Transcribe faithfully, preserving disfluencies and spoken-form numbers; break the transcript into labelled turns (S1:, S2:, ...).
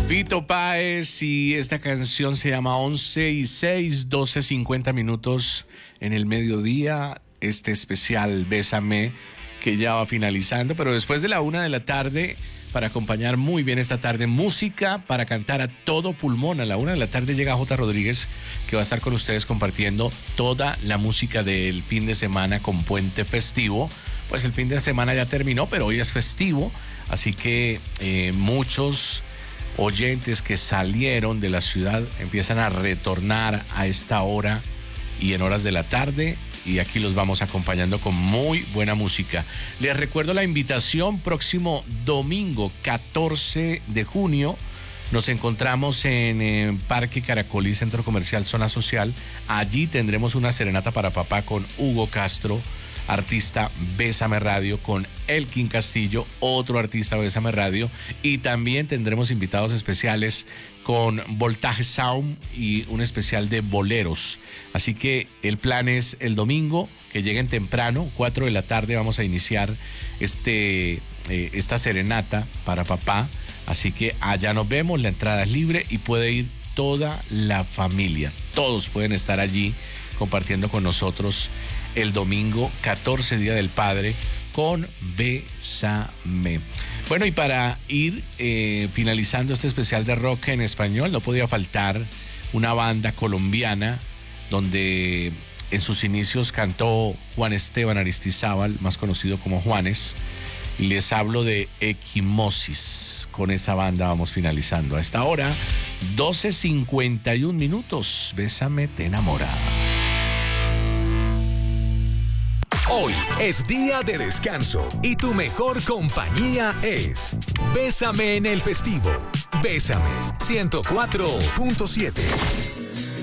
S1: Fito Páez, y esta canción se llama once y seis, doce cincuenta minutos en el mediodía. Este especial Bésame, que ya va finalizando, pero después de la una de la tarde, para acompañar muy bien esta tarde, música para cantar a todo pulmón. A la una de la tarde llega J. Rodríguez, que va a estar con ustedes compartiendo toda la música del fin de semana con puente festivo. Pues el fin de semana ya terminó, pero hoy es festivo, así que eh, muchos oyentes que salieron de la ciudad empiezan a retornar a esta hora y en horas de la tarde, y aquí los vamos acompañando con muy buena música. Les recuerdo la invitación: próximo domingo catorce de junio nos encontramos en eh, Parque Caracolí, Centro Comercial Zona Social. Allí tendremos una serenata para papá con Hugo Castro, artista Bésame Radio, con Elkin Castillo, otro artista Bésame Radio, y también tendremos invitados especiales con Voltaje Sound y un especial de boleros. Así que el plan es el domingo, que lleguen temprano, cuatro de la tarde vamos a iniciar este, eh, esta serenata para papá. Así que allá nos vemos, la entrada es libre y puede ir toda la familia. Todos pueden estar allí compartiendo con nosotros el domingo catorce, Día del Padre, con Bésame. Bueno, y para ir eh, finalizando este especial de rock en español, no podía faltar una banda colombiana donde en sus inicios cantó Juan Esteban Aristizábal, más conocido como Juanes, y les hablo de Equimosis. Con esa banda vamos finalizando. A esta hora, doce cincuenta y un minutos. Bésame, te enamora.
S2: Hoy es día de descanso y tu mejor compañía es Bésame en el Festivo. Bésame ciento cuatro punto siete.